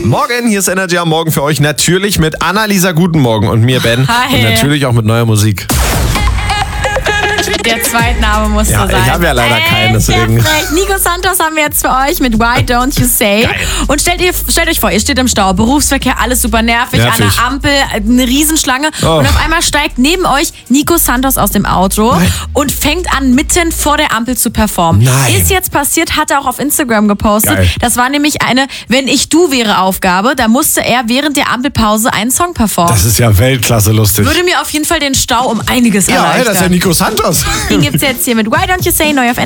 Morgen, hier ist Energy am Morgen für euch. Natürlich mit Annalisa Guten Morgen und mir, Ben. Hi. Und natürlich auch mit neuer Musik. Der Zweitname muss Ja, so sein. ich habe ja leider keinen, deswegen. Nico Santos haben wir jetzt für euch mit Why Don't You Say. Geil. Und stellt euch vor, ihr steht im Stau, Berufsverkehr, alles super nervig, an Nervig. der Ampel, eine Riesenschlange. Oh. Und auf einmal steigt neben euch Nico Santos aus dem Auto und fängt an, mitten vor der Ampel zu performen. Nein. Ist jetzt passiert, hat er auch auf Instagram gepostet. Geil. Das war nämlich eine Wenn ich du wäre Aufgabe. Da musste er während der Ampelpause einen Song performen. Das ist ja Weltklasse lustig. Würde mir auf jeden Fall den Stau um einiges Ja, erleichtern. das ist ja Nico Santos. Den gibt's jetzt hier mit Why Don't You Say neu auf